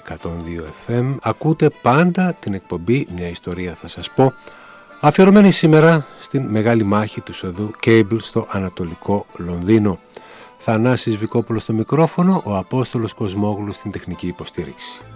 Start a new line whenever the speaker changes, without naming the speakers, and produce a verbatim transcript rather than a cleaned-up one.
εκατόν δύο εφ εμ. Ακούτε πάντα την εκπομπή «Μια ιστορία θα σας πω», αφιερωμένη σήμερα στην μεγάλη μάχη του οδού Cable στο Ανατολικό Λονδίνο. Θανάσης Βικόπουλος στο μικρόφωνο, ο Απόστολος Κοσμόγλου στην τεχνική υποστήριξη.